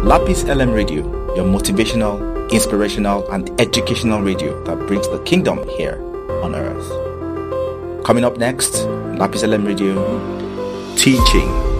Lapis LM Radio, your motivational, inspirational, and educational radio that brings the kingdom here on earth. Coming up next, Lapis LM Radio, teaching